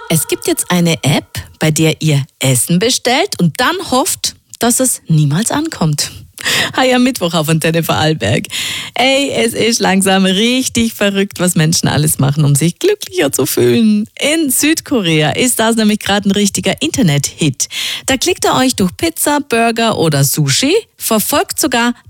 Es gibt jetzt eine App, bei der ihr Essen bestellt und dann hofft, dass es niemals ankommt. Hi am Mittwoch auf Antenne Vorarlberg. Ey, es ist langsam richtig verrückt, was Menschen alles machen, um sich glücklicher zu fühlen. In Südkorea ist das nämlich gerade ein richtiger Internet-Hit. Da klickt ihr euch durch Pizza, Burger oder Sushi, verfolgt sogar